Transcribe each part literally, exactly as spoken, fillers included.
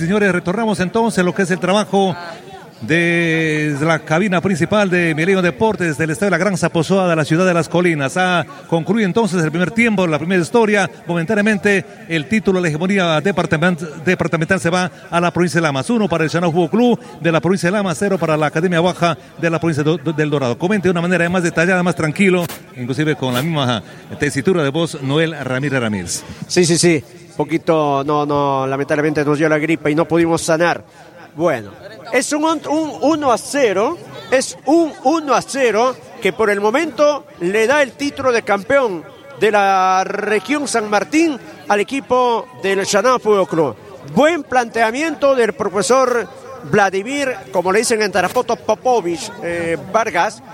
señores, retornamos entonces a lo que es el trabajo de la cabina principal de Milenio Deportes, desde el estadio de la Gran Zaposoa de la ciudad de Las Colinas. Ha concluido entonces el primer tiempo, la primera historia. Momentáneamente el título de la hegemonía departament, departamental se va a la provincia de Lamas. Uno para el Chanao Fútbol Club de la provincia de Lamas, cero para la Academia Baja de la provincia do, del Dorado. Comente de una manera más detallada, más tranquilo, inclusive con la misma tesitura de voz, Noel Ramírez Ramírez. Sí, sí, sí. Un poquito, no, no, lamentablemente nos dio la gripa y no pudimos sanar. Bueno, es un, un uno a cero, es un uno a cero que por el momento le da el título de campeón de la región San Martín al equipo del Chanao Fútbol Club. Buen planteamiento del profesor Vladimir, como le dicen en Tarapoto, Popovich eh, Vargas,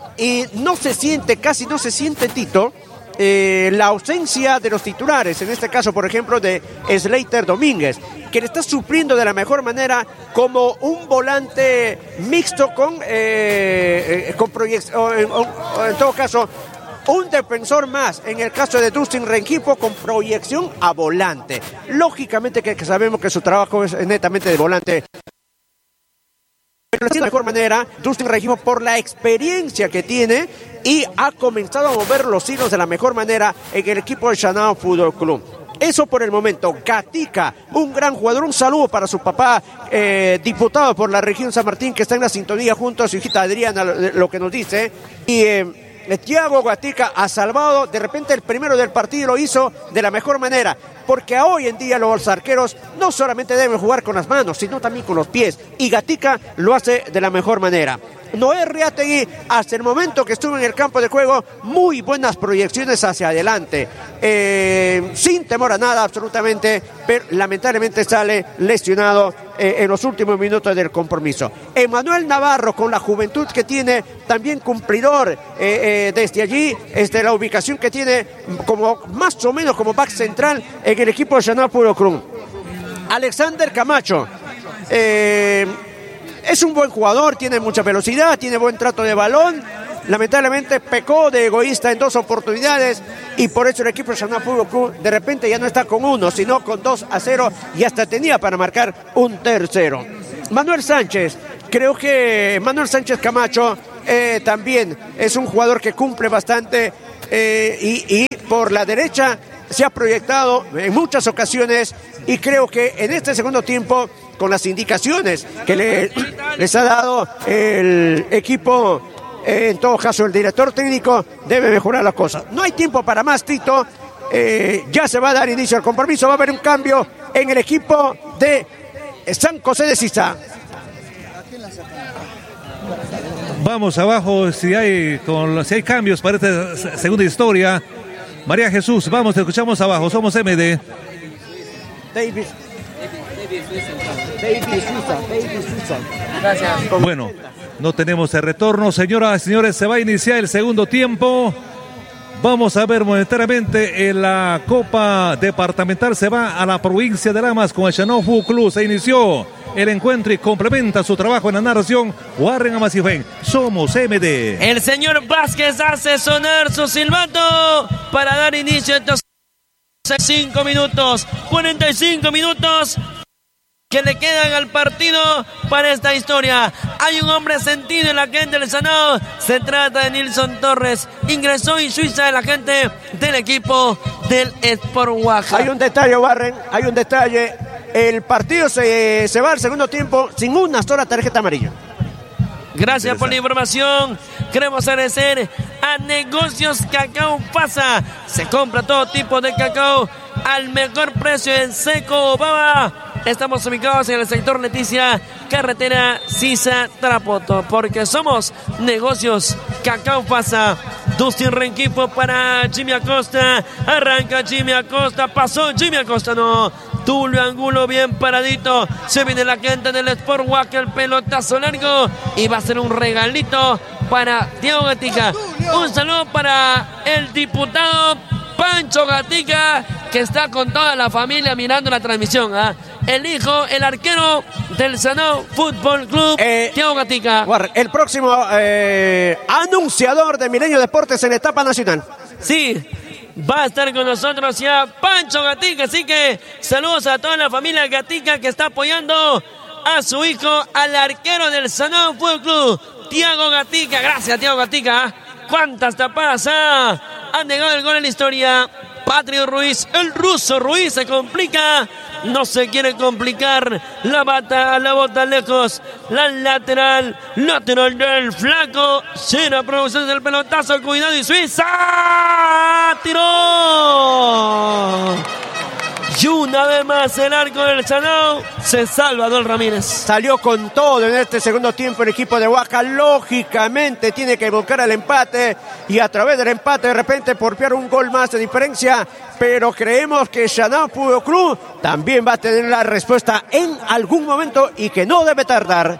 y no se siente, casi no se siente, Tito, Eh, la ausencia de los titulares, en este caso por ejemplo de Slater Domínguez, que le está supliendo de la mejor manera como un volante mixto con, eh, eh, con proyección, en, en todo caso un defensor más, en el caso de Dustin Rengifo, con proyección a volante. Lógicamente que, que sabemos que su trabajo es netamente de volante, pero de la mejor manera Dustin Rengifo por la experiencia que tiene y ha comenzado a mover los hilos de la mejor manera en el equipo del Chanao Fútbol Club. Eso por el momento. Gatica, un gran jugador, un saludo para su papá, eh, diputado por la región San Martín, que está en la sintonía junto a su hijita Adriana, lo que nos dice. Y eh, Thiago Gatica ha salvado, de repente el primero del partido lo hizo de la mejor manera, porque hoy en día los arqueros no solamente deben jugar con las manos, sino también con los pies, y Gatica lo hace de la mejor manera. Noé Riategui, hasta el momento que estuvo en el campo de juego, muy buenas proyecciones hacia adelante, eh, sin temor a nada absolutamente, pero lamentablemente sale lesionado eh, en los últimos minutos del compromiso. Emanuel Navarro, con la juventud que tiene, también cumplidor eh, eh, desde allí, desde la ubicación que tiene como más o menos como back central en el equipo de Chanao Fútbol Club. Alexander Camacho, eh, es un buen jugador, tiene mucha velocidad, tiene buen trato de balón. Lamentablemente pecó de egoísta en dos oportunidades y por eso el equipo de Chanao Fútbol Club de repente ya no está con uno, sino con dos a cero y hasta tenía para marcar un tercero. Manuel Sánchez, creo que Manuel Sánchez Camacho eh, también es un jugador que cumple bastante eh, y, y por la derecha se ha proyectado en muchas ocasiones y creo que en este segundo tiempo, con las indicaciones que le, les ha dado el equipo, eh, en todo caso el director técnico, debe mejorar las cosas. No hay tiempo para más, Tito. Eh, ya se va a dar inicio al compromiso. Va a haber un cambio en el equipo de San José de Sisa. Vamos abajo, si hay, con, si hay cambios para esta segunda historia. María Jesús, vamos, te escuchamos abajo. Somos M D. David. David Susa, David Susa. Gracias. Bueno, no tenemos el retorno, señoras y señores, se va a iniciar el segundo tiempo. Vamos a ver momentáneamente en la Copa Departamental, se va a la provincia de Lamas con el Chanao Fútbol Club. Se inició el encuentro y complementa su trabajo en la narración Warren Amasifén. Somos M D. El señor Vázquez hace sonar su silbato para dar inicio a estos cinco minutos, cuarenta y cinco minutos que le quedan al partido para esta historia. Hay un hombre sentido en la gente del Chanao. Se trata de Nilson Torres. Ingresó en Suiza el agente del equipo del Sport Oaxaca. Hay un detalle, Warren, hay un detalle. El partido se, se va al segundo tiempo sin una sola tarjeta amarilla. Gracias por la información. Queremos agradecer a Negocios Cacao Pasa. Se compra todo tipo de cacao al mejor precio en seco, baba. Estamos ubicados en el sector Leticia, carretera Sisa-Tarapoto, porque somos Negocios Cacao Pasa. Dustin Rengifo para Jimmy Acosta. Arranca Jimmy Acosta. Pasó Jimmy Acosta, no. Tulio Angulo bien paradito. Se viene la gente del Sport Oaxaca, el pelotazo largo. Y va a ser un regalito para Thiago Gatica. Un saludo para el diputado Pancho Gatica, que está con toda la familia mirando la transmisión. ¿eh? El hijo, el arquero del Chanao Fútbol Club, eh, Thiago Gatica. El próximo eh, anunciador de Milenio Deportes en la etapa nacional. Sí, va a estar con nosotros ya Pancho Gatica. Así que saludos a toda la familia Gatica que está apoyando a su hijo, al arquero del Sanao Fútbol Club, Tiago Gatica. Gracias, Tiago Gatica. ¿Cuántas tapadas ha, ha negado el gol en la historia? Patrio Ruiz, el ruso Ruiz se complica. No se quiere complicar. La bata, la bota lejos. La lateral, lateral del flaco. Cena producción del pelotazo. Cuidado y Suiza. Tiró. Y una vez más el arco del Sanao se salva Don Ramírez. Salió con todo en este segundo tiempo el equipo de Huaca. Lógicamente tiene que buscar el empate y a través del empate de repente porfiar un gol más de diferencia. Pero creemos que Sanao Fútbol Club también va a tener la respuesta en algún momento y que no debe tardar.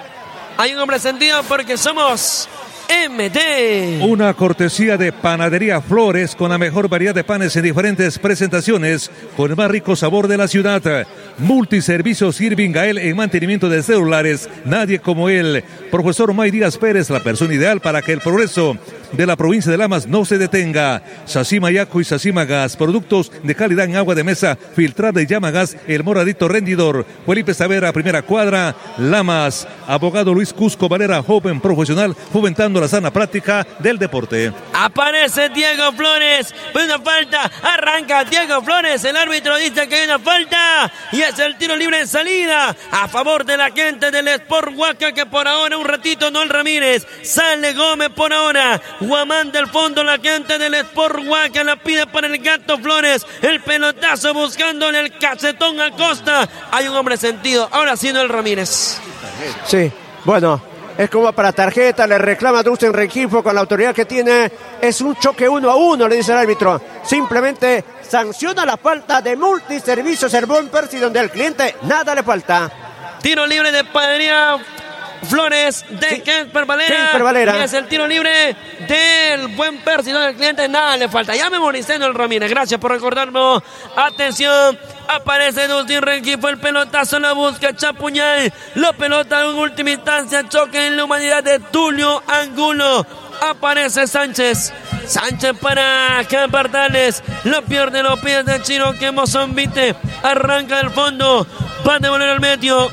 Hay un hombre sentido porque somos M T. Una cortesía de Panadería Flores con la mejor variedad de panes en diferentes presentaciones con el más rico sabor de la ciudad. Multiservicios Irving Gael en mantenimiento de celulares. Nadie como él. Profesor May Díaz Pérez, la persona ideal para que el progreso de la provincia de Lamas no se detenga. Sacima Yaco y Sacima Gas, productos de calidad en agua de mesa filtrada y llama gas, el moradito rendidor. Felipe Savera, primera cuadra, Lamas. Abogado Luis Cusco Valera, joven profesional, fomentando la sana práctica del deporte. Aparece Diego Flores, una falta, arranca Diego Flores, el árbitro dice que hay una falta y es el tiro libre en salida a favor de la gente del Sport Huaca, que por ahora un ratito no el Ramírez, sale Gómez por ahora. Guamán del fondo, la gente del Sport Huaca la pide para el Gato Flores. El pelotazo buscándole el cachetón a Costa. Hay un hombre sentido. Ahora sí no el Ramírez. Sí, bueno, es como para tarjeta. Le reclama Dusten Rengifo con la autoridad que tiene. Es un choque uno a uno, le dice el árbitro. Simplemente sanciona la falta de multiservicios el Buen Percy, donde al cliente nada le falta. Tiro libre de Panadería Flores de sí. Kemper Valera. Kemper Valera. Y es el tiro libre del Buen Percy, donde al cliente nada le falta. Ya memoricé el Ramírez. Gracias por recordarnos. Atención. Aparece Dustin Rengifo, el pelotazo la busca Chapuñal. La pelota en última instancia, choque en la humanidad de Tulio Angulo. Aparece Sánchez. Sánchez para Campartales. Lo pierde los pies de Chino que Mozambite. Arranca del fondo. Va a devolver al medio.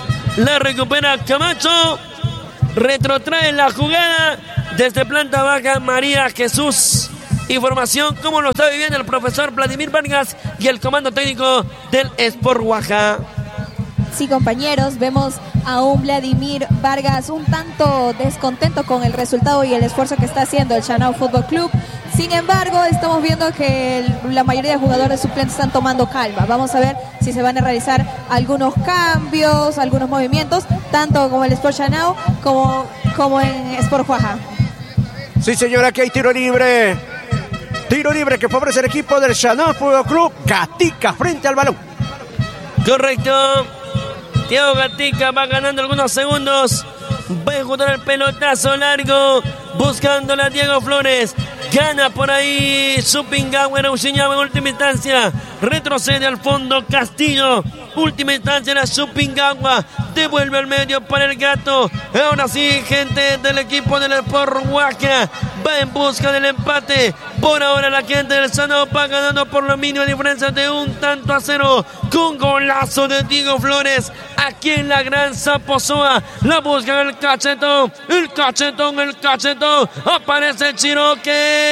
La recupera Camacho. Retrotrae la jugada. Desde planta baja María Jesús. Información cómo lo está viviendo el profesor Vladimir Vargas y el comando técnico del Sport Oaxaca. Sí, compañeros, vemos a un Vladimir Vargas un tanto descontento con el resultado y el esfuerzo que está haciendo el Sanao Fútbol Club. Sin embargo, estamos viendo que el, la mayoría de jugadores suplentes están tomando calma. Vamos a ver si se van a realizar algunos cambios, algunos movimientos, tanto como el Sport Sanao como, como en Sport Oaxaca. Sí, señora, aquí hay tiro libre. Tiro libre que favorece el equipo del Sanao Fútbol Club. Gatica frente al balón. Correcto. Tiago Gatica va ganando algunos segundos. Va a ejecutar el pelotazo largo. Buscándole a Diego Flores. Gana por ahí Supingagua en Uchiñama en última instancia. Retrocede al fondo Castillo. Última instancia la Supingagua. Devuelve al medio para el Gato. Ahora sí, gente del equipo del Sport Oaxaca va en busca del empate. Por ahora la gente del Sanao va ganando por la mínima diferencia de un tanto a cero. Con golazo de Diego Flores. Aquí en la Gran Zaposoa. La busca el cachetón. El cachetón, el cachetón. Aparece el Chiroque.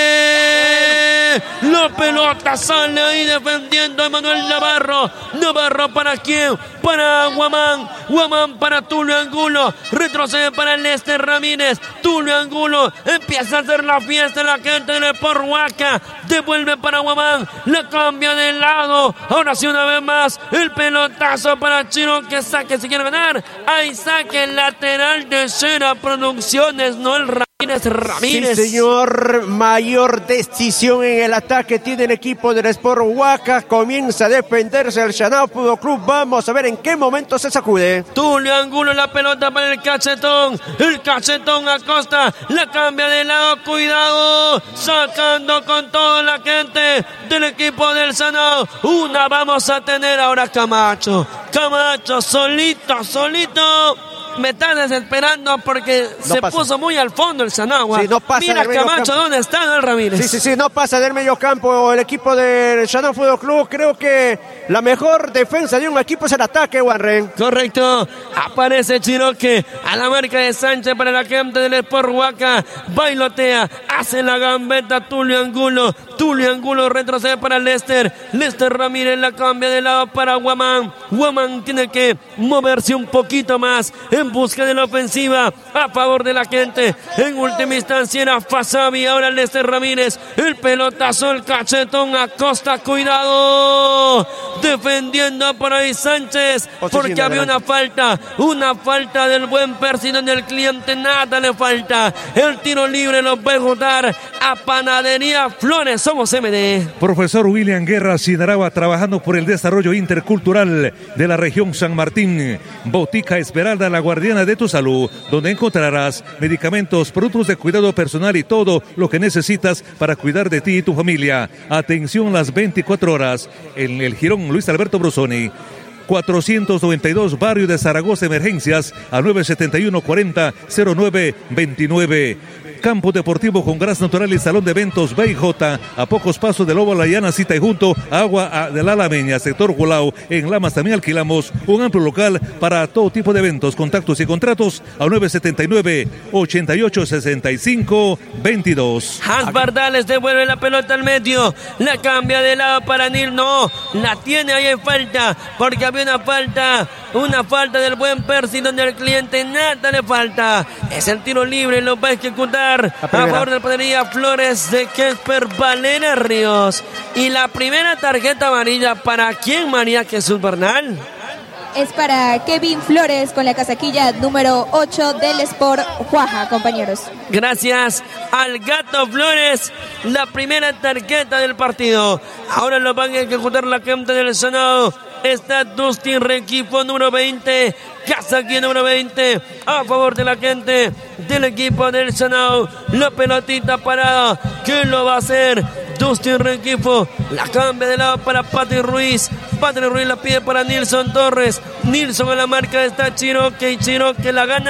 La pelota sale ahí defendiendo a Manuel Navarro. Navarro para quién? Para Guamán. Guamán para Tulio Angulo. Retrocede para Lester Ramírez. Tulio Angulo empieza a hacer la fiesta la gente del Sport Oaxaca. Devuelve para Guamán. Le cambia de lado. Ahora sí una vez más. El pelotazo para Chino que saque si quiere ganar. Ahí saque lateral de Cera Producciones. No el Ramírez Ramírez. Sí, señor. Mayor decisión en el ataque tiene el equipo del Sport Oaxaca. Comienza a defenderse el Sanao Fútbol Club. Vamos a ver en qué momento se sacude. Tulio Angulo, la pelota para el cachetón. El cachetón Acosta. La cambia de lado. Cuidado. Sacando con toda la gente del equipo del Sanao. Una vamos a tener ahora Camacho. Camacho solito, solito. me están desesperando porque No se pasa. puso muy al fondo el Sanagua. Sí, no pasa Mira del medio Camacho, campo. ¿dónde está Noel Ramírez? Sí, sí, sí, no pasa del medio campo el equipo del Chanao Fútbol Club. Creo que la mejor defensa de un equipo es el ataque, Warren. Correcto, aparece Chiroque a la marca de Sánchez para la gente del Sport Huaca, bailotea, hace la gambeta Tulio Angulo, Tulio Angulo retrocede para Lester, Lester Ramírez la cambia de lado para Guamán, Guamán tiene que moverse un poquito más en busca de la ofensiva a favor de la gente, en última instancia era Fasabi, ahora Lester Ramírez, el pelotazo, el cachetón Acosta, cuidado, defendiendo por ahí Sánchez, porque había una falta, una falta del buen Percy donde el cliente nada le falta, el tiro libre lo va a ejecutar a Panadería Flores, somos M D. Profesor William Guerra Sidaraba, trabajando por el desarrollo intercultural de la región San Martín. Botica Esmeralda, la guardiana de tu salud, donde encontrarás medicamentos, productos de cuidado personal y todo lo que necesitas para cuidar de ti y tu familia. Atención las veinticuatro horas en el Jirón Luis Alberto Brusoni. cuatrocientos noventa y dos, barrio de Zaragoza, emergencias a nueve setenta y uno cuarenta cero nueve veintinueve. Campo Deportivo con Gras Natural y Salón de Eventos B J, a pocos pasos de Lobo La Llana, Cita y junto Agua de la Alameña, sector Gualao. En Lamas también alquilamos un amplio local para todo tipo de eventos. Contactos y contratos a nueve setenta y nueve ochenta y ocho sesenta y cinco veintidós. Hans Bardales devuelve la pelota al medio, la cambia de lado para Nil, no, la tiene ahí en falta, porque había una falta, una falta del buen Percy donde el cliente nada le falta, es el tiro libre, lo va a ejecutar a favor de la Panadería Flores de Kesper Valera Ríos. Y la primera tarjeta amarilla, ¿para quién, María Jesús Bernal? Es para Kevin Flores con la casaquilla número ocho del Sport Huaja, compañeros. Gracias al Gato Flores, la primera tarjeta del partido. Ahora lo van a ejecutar la gente del Senado. Está Dustin Rengifo, número veinte. Casaquilla número veinte. A favor de la gente del equipo del Senado. La pelotita parada. ¿Quién lo va a hacer? Dustin Rengifo, la cambia de lado para Patri Ruiz. Patri Ruiz la pide para Nilson Torres. Nilson a la marca está Chiroque y Chiroque la gana.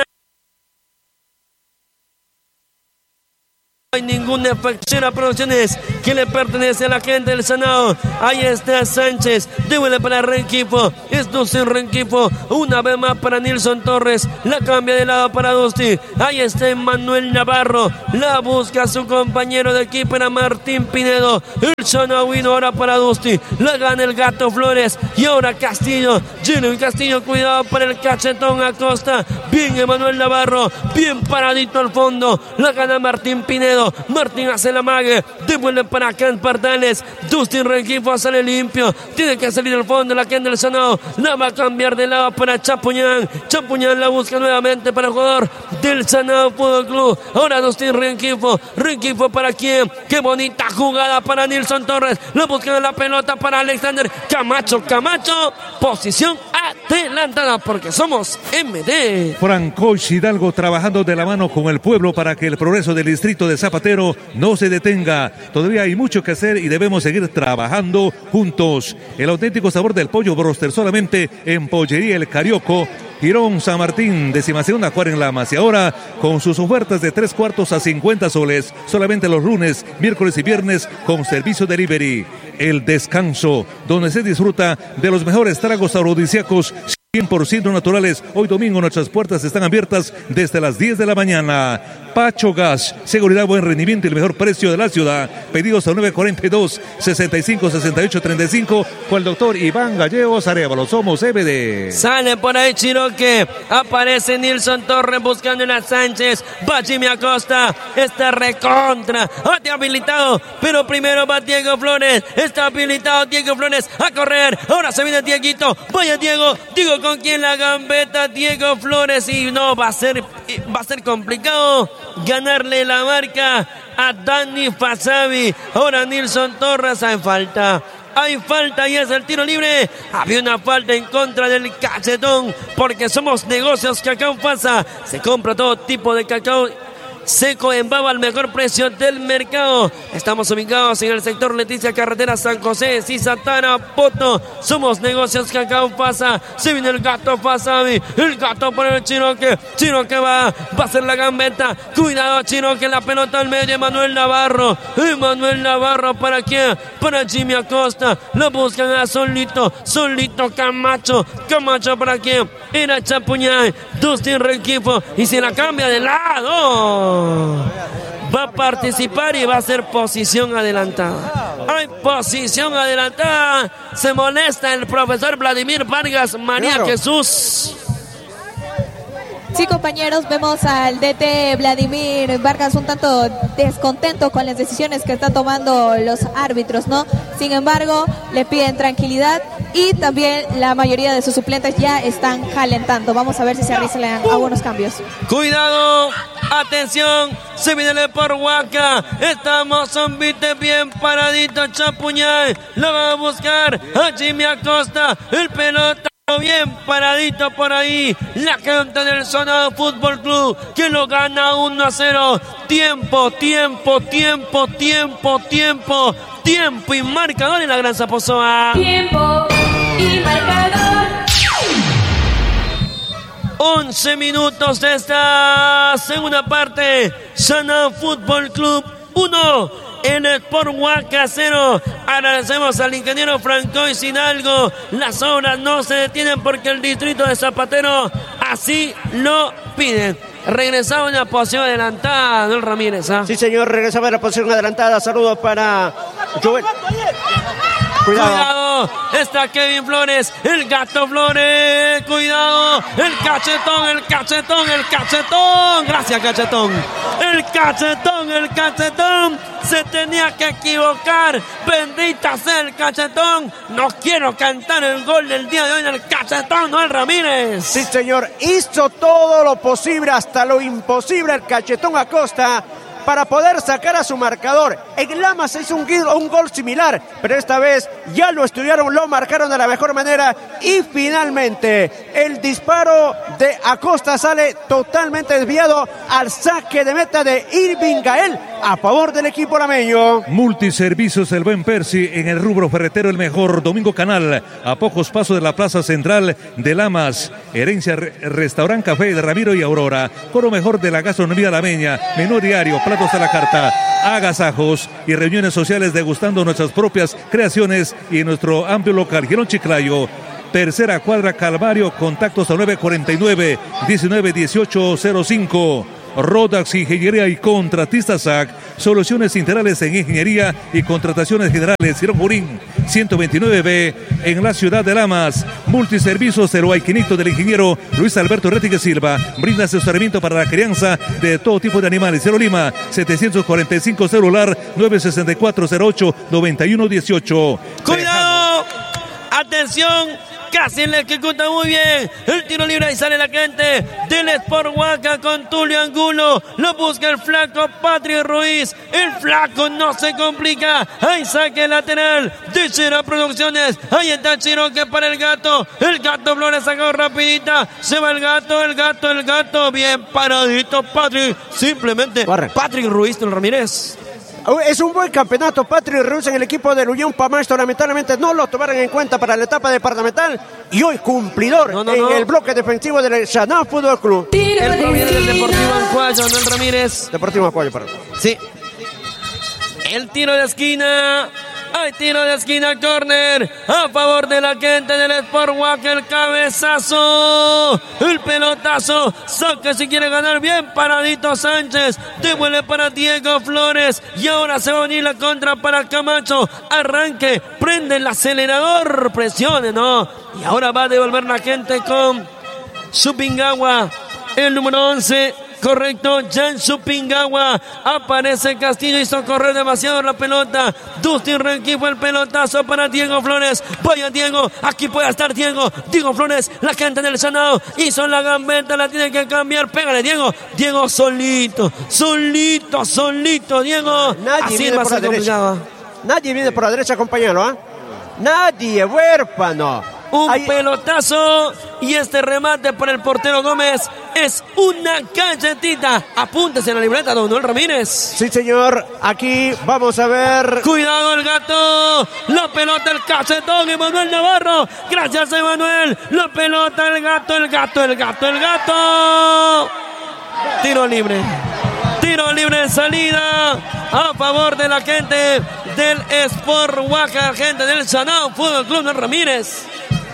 No hay ninguna afección a producciones que le pertenece a la gente del Senado. Ahí está Sánchez, devuelve para Rengifo, es Dustin Rengifo, una vez más para Nilson Torres, la cambia de lado para Dustin. Ahí está Manuel Navarro, la busca su compañero de equipo, era Martín Pinedo. El Senado vino ahora para Dustin, la gana el Gato Flores y ahora Castillo, Jimmy Castillo, cuidado para el cachetón Acosta, bien Emanuel Navarro, bien paradito al fondo, la gana Martín Pinedo. Martín hace la mague, devuelve para Kent Pardales. Dustin Rengifo sale limpio, tiene que salir al fondo la gente del Senado, la va a cambiar de lado para Chapuñán. Chapuñán la busca nuevamente para el jugador del Senado Fútbol Club. Ahora Dustin Rengifo, Rengifo para quién, qué bonita jugada para Nilson Torres, la busca la pelota para Alexander Camacho. Camacho, posición adelantada porque somos M D. Franco Hidalgo trabajando de la mano con el pueblo para que el progreso del distrito de Zapatero no se detenga. Todavía hay mucho que hacer y debemos seguir trabajando juntos. El auténtico sabor del pollo broster solamente en Pollería El Carioco, Girón San Martín, decimasegunda cuadra en Lamas. Y ahora con sus ofertas de tres cuartos a cincuenta soles, solamente los lunes, miércoles y viernes con servicio delivery. El Descanso, donde se disfruta de los mejores tragos afrodisíacos cien por ciento naturales. Hoy domingo nuestras puertas están abiertas desde las diez de la mañana. Pacho Gas, seguridad, buen rendimiento y el mejor precio de la ciudad. Pedidos a nueve cuarenta y dos, sesenta y cinco, sesenta y ocho, treinta y cinco con el doctor Iván Gallegos Arevalo. Somos M D. Sale por ahí Chiroque, aparece Nilson Torres buscando a Sánchez, va Jimmy Acosta, está recontra, ha habilitado, pero primero va Diego Flores, está habilitado Diego Flores a correr, ahora se viene Dieguito, vaya Diego, Diego con quien la gambeta, Diego Flores, y no, va a ser, va a ser complicado ganarle la marca a Dani Fasabi. Ahora Nilson Torres, hay falta, hay falta y es el tiro libre. Había una falta en contra del cachetón porque somos negocios Cacao Pasa, se compra todo tipo de cacao Seco en Baba al mejor precio del mercado. Estamos ubicados en el sector Leticia, carretera San José, Cisatara, Poto. Somos Negocios Cacao Pasa. Se viene el gato Pasavi. El gato por el Chinoque. Chinoque va. Va a hacer la gambeta. Cuidado, Chinoque. La pelota al medio. Manuel Navarro. Manuel Navarro para quién? Para Jimmy Acosta. Lo buscan a Solito. Solito Camacho. Camacho para quién? Era Chapuñay. Dustin Renquifo. Y se la cambia de lado. Va a participar y va a ser posición adelantada. Hay posición adelantada. Se molesta el profesor Vladimir Vargas. María claro. Jesús. Sí, compañeros, vemos al D T Vladimir Vargas un tanto descontento con las decisiones que están tomando los árbitros, ¿no? Sin embargo, le piden tranquilidad y también la mayoría de sus suplentes ya están calentando. Vamos a ver si se realizan algunos cambios. Cuidado, atención, se viene por Huaca. Estamos en vite bien paradito, Chapuñay. Lo va a buscar a Jimmy Acosta. El pelota. Bien paradito por ahí, la gente del Sonado Fútbol Club que lo gana uno a cero. Tiempo, tiempo, tiempo, tiempo, tiempo, tiempo y marcador en la Gran Zaposoa. Tiempo y marcador. once minutos de esta segunda parte. Sonado Fútbol Club uno. En el Sport Huaca cero. Agradecemos al ingeniero Francois Hidalgo. Las obras no se detienen porque el distrito de Zapatero así lo piden. Regresaba una posición adelantada, don Ramírez. ¿eh? Sí, señor, regresaba a la posición adelantada. Saludos para Joel. Cuidado. Cuidado, está Kevin Flores, el gato Flores, cuidado, el cachetón, el cachetón, el cachetón, gracias cachetón, el cachetón, el cachetón, se tenía que equivocar, bendita sea el cachetón, no quiero cantar el gol del día de hoy del cachetón, Noel Ramírez. Sí, señor, hizo todo lo posible, hasta lo imposible el cachetón Acosta, para poder sacar a su marcador. En Lamas hizo un, un gol similar, pero esta vez ya lo estudiaron, lo marcaron de la mejor manera y finalmente el disparo de Acosta sale totalmente desviado al saque de meta de Irving Gael a favor del equipo lameño. Multiservicios El Buen Percy en el rubro ferretero el mejor. Domingo Canal, a pocos pasos de la plaza central de Lamas. Herencia Restaurant Café de Ramiro y Aurora. Coro mejor de la gastronomía lameña. Menú diario, platos a la carta, agasajos y reuniones sociales degustando nuestras propias creaciones y nuestro amplio local. Girón Chiclayo, tercera cuadra Calvario, contactos al nueve cuarenta y nueve, diecinueve dieciocho cero cinco. Rodax Ingeniería y Contratistas S A C, soluciones integrales en ingeniería y contrataciones generales. Girón Jurín, ciento veintinueve B, en la ciudad de Lamas. Multiservicios El Huayquinito del ingeniero Luis Alberto Rettigue Silva, brinda asesoramiento para la crianza de todo tipo de animales. Cielo Lima, setecientos cuarenta y cinco, celular nueve sesenta y cuatro cero ocho noventa y uno dieciocho. ¡Cuidado! ¡Atención! Casi le ejecuta muy bien el tiro libre y sale la gente del Sport Huaca con Tulio Angulo. Lo busca el flaco Patrick Ruiz. El flaco no se complica. Ahí saque lateral de Chira Producciones. Ahí está Chiroque para el gato. El gato Flores sacó rapidita. Se va el gato, el gato, el gato. Bien paradito Patrick. Simplemente Barre. Patrick Ruiz del Ramírez. Es un buen campeonato, Patrick Ruiz en el equipo del Unión Pamasto. Lamentablemente no lo tomaron en cuenta para la etapa departamental y hoy cumplidor no, no, en no. el bloque defensivo del Chanao Fútbol Club. El proviene del Deportivo Ancuayo, Noel Ramírez. Deportivo Ancuayo, perdón. Sí. El tiro de esquina. Hay tiro de esquina, córner a favor de la gente del Sport Huaca. El cabezazo, el pelotazo, saca si quiere ganar. Bien paradito Sánchez, devuelve para Diego Flores y ahora se va a venir la contra para Camacho. Arranque, prende el acelerador, presione, ¿no? Y ahora va a devolver la gente con Supingagua, el número once. Correcto, Jan Supingagua. Aparece Castillo, hizo correr demasiado la pelota. Dustin Renquifo, el pelotazo para Diego Flores. Vaya Diego, aquí puede estar Diego. Diego Flores, la gente del Sanao. Hizo la gambeta, la tiene que cambiar. Pégale Diego. Diego solito, solito, solito. Diego. Nadie así viene por la derecha. Nadie viene por la derecha, compañero. ¿eh? Nadie, huérfano. Un Ahí. pelotazo y este remate por el portero Gómez es una galletita. Apúntese en la libreta, don Noel Ramírez. Sí, señor. Aquí vamos a ver. Cuidado el gato. La pelota, el cachetón, Emanuel Navarro. Gracias, Emanuel. La pelota, el gato, el gato, el gato, el gato. Tiro libre. Tiro libre en salida a favor de la gente del Sport Huaca, gente del Chanao Fútbol Club. Noel Ramírez.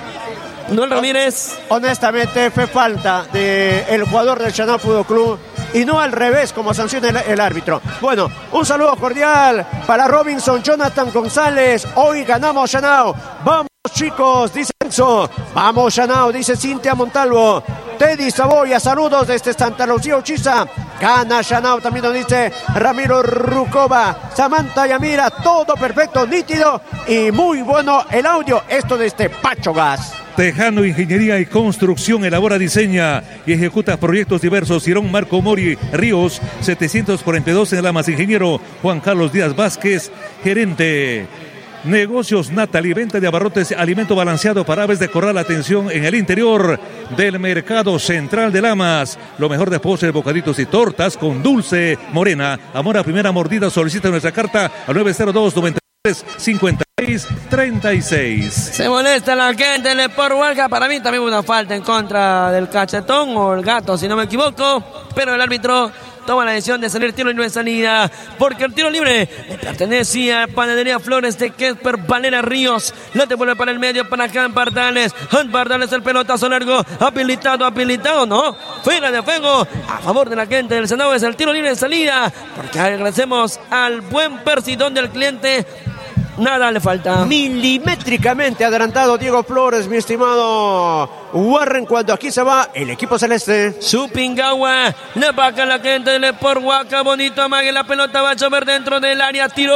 Noel Ramírez. Honestamente fue falta del jugador del Chanao Fútbol Club y no al revés como sanciona el, el árbitro. Bueno, un saludo cordial para Robinson Jonathan González. Hoy ganamos Chanao. Vamos chicos, dice Enzo. Vamos Chanao, dice Cintia Montalvo. Teddy Saboya, saludos desde Santa Lucía Uchiza. Gana Chanao, también nos dice Ramiro Rucova. Samantha Yamira, todo perfecto, nítido y muy bueno el audio. Esto desde Pacho Gas. Tejano Ingeniería y Construcción elabora, diseña y ejecuta proyectos diversos. Irón Marco Mori Ríos, setecientos cuarenta y dos en Lamas. Ingeniero Juan Carlos Díaz Vázquez, gerente. Negocios Natali, venta de abarrotes, alimento balanceado para aves de corral. Atención en el interior del mercado central de Lamas. Lo mejor de postres, bocaditos y tortas con dulce morena. Amor a primera mordida. Solicita nuestra carta al nueve cero dos, noventa y tres, cincuenta y seis, treinta y seis. Se molesta la gente del Sport Huaca. Para mí también una falta en contra del cachetón o el gato, si no me equivoco. Pero el árbitro toma la decisión de salir tiro libre en salida, porque el tiro libre le pertenece a Panadería Flores de Kesper Valera Ríos. No te vuelve para el medio para Juan Pardales. Juan Pardales, el pelotazo largo, habilitado, habilitado, no, fuera de fuego, a favor de la gente del Senado. Es el tiro libre en salida, porque agradecemos al buen persidón del cliente. Nada le falta. Milimétricamente adelantado Diego Flores, mi estimado Warren, cuando aquí se va el equipo celeste. Chupingawa, le vaca la gente del Sport Huaca, bonito amague, la pelota va a chover dentro del área, tiró.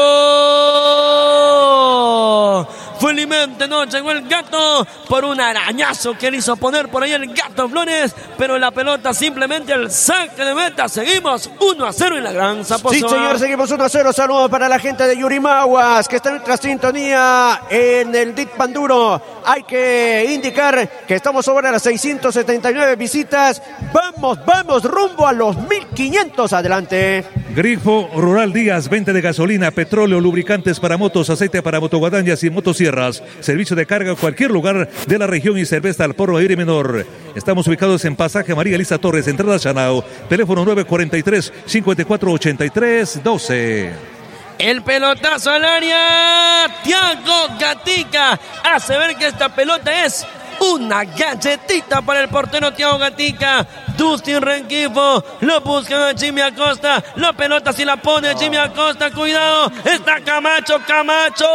Felizmente no llegó el gato por un arañazo que le hizo poner por ahí el gato Flores, pero la pelota simplemente al saque de meta. Seguimos uno a cero en la Gran Zaposoa. Sí, señor, seguimos uno a cero. Saludos para la gente de Yurimaguas que está en nuestra sintonía en el D I T Panduro. Hay que indicar que estamos sobre las seiscientas setenta y nueve visitas. Vamos, vamos, rumbo a los mil quinientos. Adelante. Grifo Rural Díaz, venta de gasolina, petróleo, lubricantes para motos, aceite para motoguadañas y motosierras, servicio de carga a cualquier lugar de la región y cerveza al por mayor y menor. Estamos ubicados en Pasaje María Elisa Torres, entrada Chanao, teléfono nueve cuatro tres, cinco cuatro ocho tres, doce. El pelotazo al área, Thiago Gatica hace ver que esta pelota es una galletita para el portero Thiago Gatica. Dustin Renquifo, lo buscan a Jimmy Acosta, la pelota si la pone Jimmy Acosta, cuidado, está Camacho, Camacho,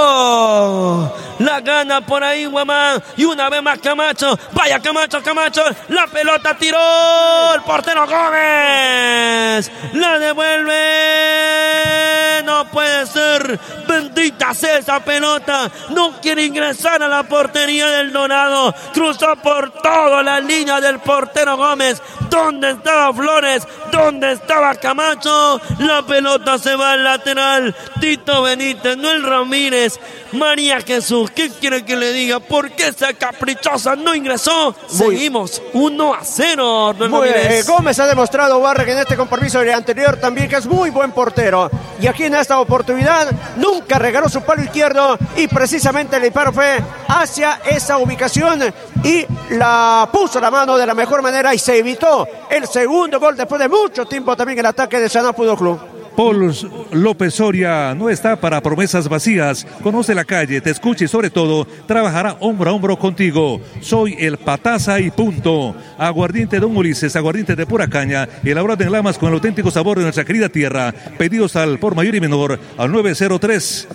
la gana por ahí Guamán, y una vez más Camacho, vaya Camacho, Camacho, la pelota tiró, el portero Gómez, la devuelve, no puede ser, bendita sea esa pelota, no quiere ingresar a la portería del Dorado, cruzó por toda la línea del portero Gómez. ¿Dónde estaba Flores? ¿Dónde estaba Camacho? La pelota se va al lateral. Tito Benítez, Noel Ramírez, María Jesús, ¿qué quiere que le diga? ¿Por qué esa caprichosa no ingresó? Muy, Seguimos uno a cero. Muy, eh, Gómez ha demostrado, Barra, en este compromiso anterior también que es muy buen portero. Y aquí en esta oportunidad nunca regaló su palo izquierdo y precisamente el disparo fue hacia esa ubicación y la puso la mano de la mejor manera y se evitó el segundo gol después de mucho tiempo también el ataque de Chanao Fútbol Club. Paul López Soria no está para promesas vacías. Conoce la calle, te escucha y sobre todo trabajará hombro a hombro contigo. Soy el Pataza y punto. Aguardiente Don Ulises, aguardiente de pura caña, elaborado en Lamas con el auténtico sabor de nuestra querida tierra. Pedidos al por mayor y menor al nueve cero tres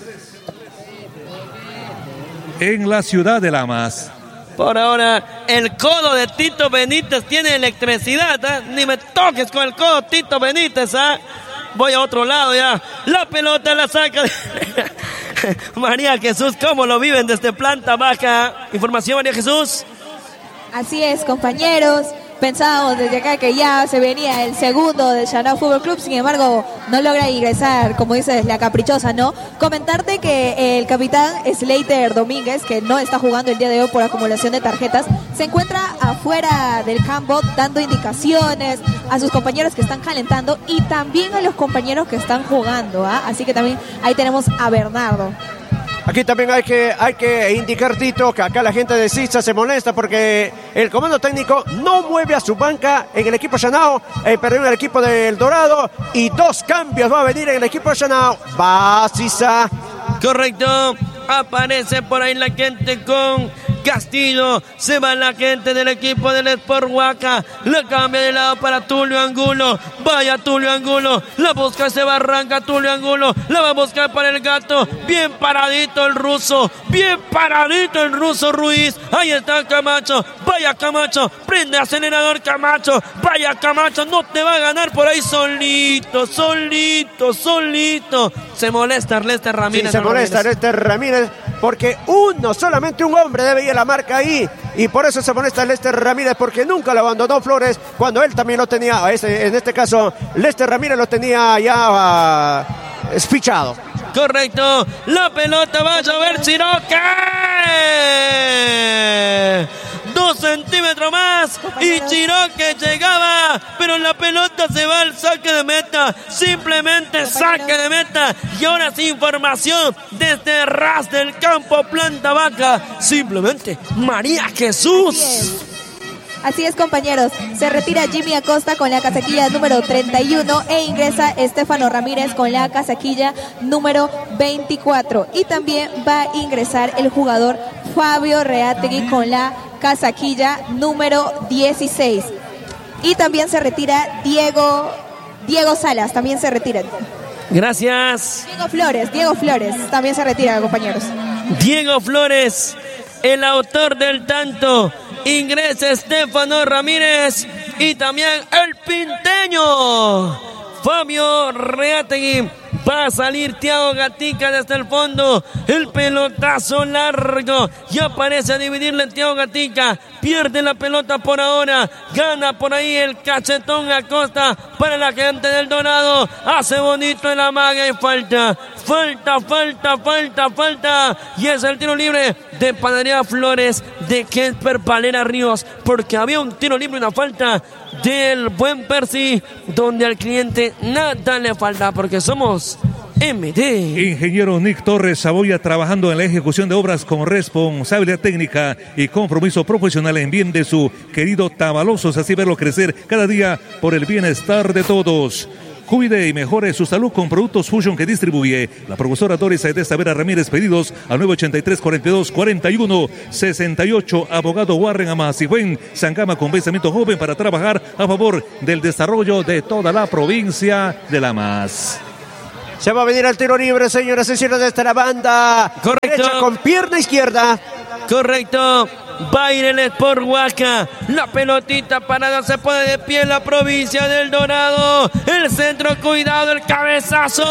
en la ciudad de Lamas. Por ahora, el codo de Tito Benítez tiene electricidad, ¿eh? Ni me toques con el codo, Tito Benítez, ¿eh? Voy a otro lado ya. La pelota la saca. María Jesús, ¿cómo lo viven desde planta baja? Información, María Jesús. Así es, compañeros. pensábamos desde acá que ya se venía el segundo del Chanao Fútbol Club, sin embargo no logra ingresar, como dices, la caprichosa, ¿no? Comentarte que el capitán Slater Domínguez, que no está jugando el día de hoy por acumulación de tarjetas, se encuentra afuera del campo dando indicaciones a sus compañeros que están calentando y también a los compañeros que están jugando, ¿ah? Así que también ahí tenemos a Bernardo. Aquí también hay que, hay que indicar, Tito, que acá la gente de Sisa se molesta porque el comando técnico no mueve a su banca en el equipo Chanao, eh, perdón, en el equipo del Dorado, y dos cambios va a venir en el equipo Chanao. Va Sisa. Correcto, aparece por ahí la gente con Castillo, se va la gente del equipo del Sport Huaca, le cambia de lado para Tulio Angulo, vaya Tulio Angulo, la busca, se va, arranca Tulio Angulo, la va a buscar para el gato, bien paradito el ruso, bien paradito el ruso Ruiz, ahí está Camacho, vaya Camacho, prende acelerador Camacho, vaya Camacho, no te va a ganar por ahí solito, solito, solito, se molesta Lester Ramírez. Sí, se molesta Lester Ramírez, porque uno, solamente un hombre debe ir a la marca ahí, y por eso se molesta Lester Ramírez, porque nunca lo abandonó Flores, cuando él también lo tenía, en este caso Lester Ramírez lo tenía ya uh, fichado. Correcto, la pelota va a llover, Chiroque. Dos centímetros más y Chiroque llegaba, pero la pelota se va al saque de meta, simplemente saque de meta. Y ahora sí, información desde ras del campo Planta Vaca, simplemente María Jesús. Así es, compañeros, se retira Jimmy Acosta con la casaquilla número treinta y uno e ingresa Estefano Ramírez con la casaquilla número veinticuatro, y también va a ingresar el jugador Fabio Reategui con la casaquilla número dieciséis, y también se retira Diego Diego Salas, también se retira. Gracias. Diego Flores, Diego Flores también se retira, compañeros. Diego Flores, el autor del tanto. Ingresa Estefano Ramírez y también el pinteño Fabio Reategui. Va a salir Thiago Gatica desde el fondo. El pelotazo largo. Y aparece a dividirle Thiago Gatica. Pierde la pelota por ahora. Gana por ahí el cachetón Acosta para la gente del Dorado. Hace bonito el amague y falta. Falta, falta, falta, falta. Y es el tiro libre de Panadería Flores de Kesper Valera Ríos. Porque había un tiro libre y una falta del buen Percy, donde al cliente nada le falta, porque somos M D. Ingeniero Nick Torres Saboya, trabajando en la ejecución de obras con responsabilidad técnica y compromiso profesional en bien de su querido Tabalosos, así verlo crecer cada día por el bienestar de todos. Cuide y mejore su salud con productos Fusion que distribuye la profesora Doris Aide Savera Ramírez. Pedidos al nueve ochenta y tres, cuarenta y dos, cuarenta y uno, sesenta y ocho. Abogado Warren Amasifuen, Sangama con pensamiento joven para trabajar a favor del desarrollo de toda la provincia de La Mas. Se va a venir al tiro libre, señoras y señores, de esta banda. Correcto. Derecha con pierna izquierda. Correcto. Va a ir el Sport Huaca. La pelotita parada, se pone de pie en la provincia del Dorado. El centro, cuidado, el cabezazo.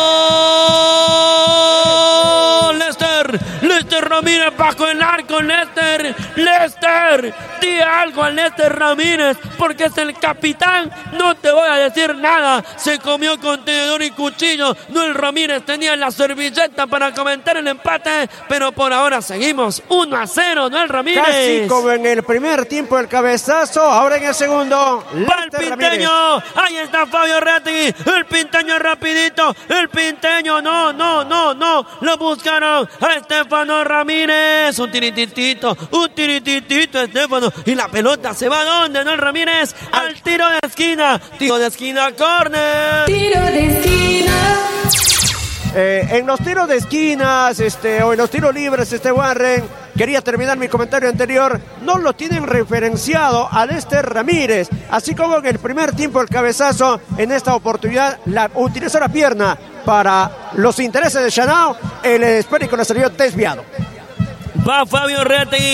Lester. Lester Ramírez bajo el arco. Lester. Lester. Di algo a Lester Ramírez, porque es el capitán. No te voy a decir nada. Se comió con tenedor y cuchillo. Noel Ramírez tenía la servilleta para comentar el empate, pero por ahora seguimos uno a cero. Noel Ramírez. Casi como en el primer tiempo el cabezazo, ahora en el segundo. Va el pinteño, ahí está Fabio Reategui, el pinteño rapidito, el pinteño, no, no, no, no, lo buscaron a Estefano Ramírez, un tirititito, un tirititito Estefano, y la pelota se va a donde, ¿no? Ramírez, al tiro de esquina, tiro de esquina, córner. Tiro de esquina. Eh, en los tiros de esquinas, este, o en los tiros libres, este Warren, quería terminar mi comentario anterior, no lo tienen referenciado a Lester Ramírez, así como en el primer tiempo el cabezazo, en esta oportunidad la, utilizó la pierna para los intereses de Chanao, el esférico le salió desviado. Va Fabio Reategui,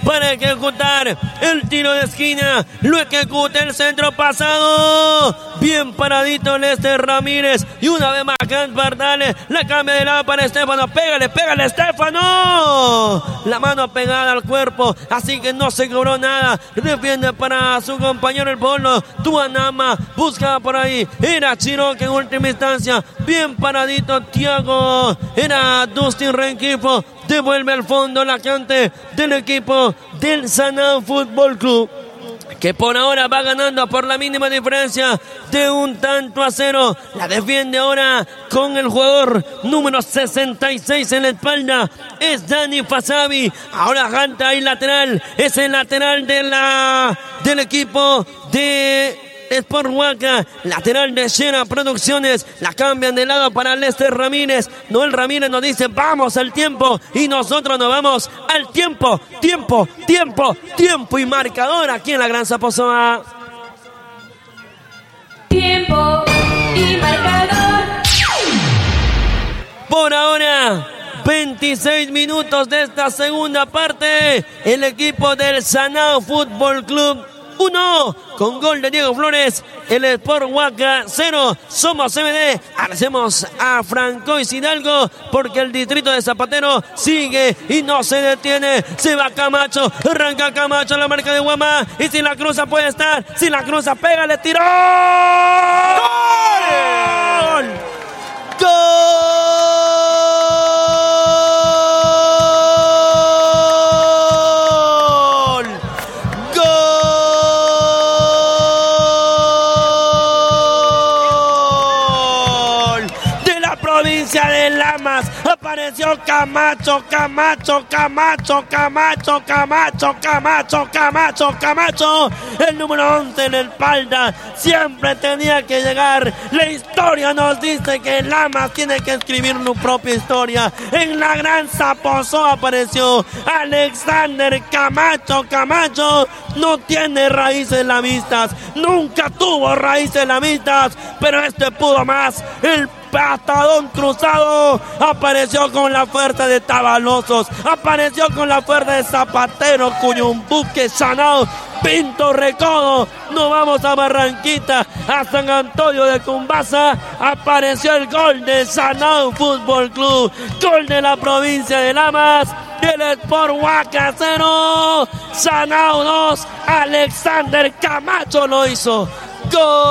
para ejecutar el tiro de esquina. Lo ejecuta el centro pasado. Bien paradito Lester Ramírez. Y una vez más Hans Bardales. La cambia de lado para Estefano. Pégale, pégale, Estefano. La mano pegada al cuerpo. Así que no se cobró nada. Defiende para su compañero el Polo. Tuanama buscaba por ahí. Era Chiroque en última instancia. Bien paradito Thiago. Era Dustin Rengifo. Devuelve al fondo la cante del equipo del Sanao Fútbol Club, que por ahora va ganando por la mínima diferencia de un tanto a cero. La defiende ahora con el jugador número sesenta y seis en la espalda. Es Dani Fasabi. Ahora canta ahí lateral. Es el lateral de la, del equipo de Sport Huanca, lateral de Shera Producciones. La cambian de lado para Lester Ramírez. Noel Ramírez nos dice vamos al tiempo, y nosotros nos vamos al tiempo, tiempo, tiempo, tiempo y marcador aquí en la Gran Zaposoa. Tiempo y marcador. Por ahora veintiséis minutos de esta segunda parte. El equipo del Sanao Fútbol Club uno, con gol de Diego Flores. El Sport Huanca cero. Somos C B D. Hacemos a Francois Hidalgo, porque el distrito de Zapatero sigue y no se detiene. Se va Camacho. Arranca Camacho a la marca de Guamá. Y si la cruza puede estar. Si la cruza pega, le tiró. ¡Gol! ¡Gol! De Lamas, apareció Camacho, Camacho, Camacho, Camacho, Camacho, Camacho, Camacho, Camacho, el número once en la espalda, siempre tenía que llegar. La historia nos dice que Lamas tiene que escribir su propia historia. En la Gran Zaposoa apareció Alexander Camacho. Camacho no tiene raíces lavistas, nunca tuvo raíces lavistas, pero este pudo más. El patadón cruzado apareció con la fuerza de Tabalosos, apareció con la fuerza de Zapatero, Cuyumbuque, Sanao, Pinto Recodo. Nos vamos a Barranquita, a San Antonio de Cumbasa. Apareció el gol de Sanao Fútbol Club, gol de la provincia de Lamas. El Sport Huanca cero, Sanao dos, Alexander Camacho lo hizo. ¡Gol!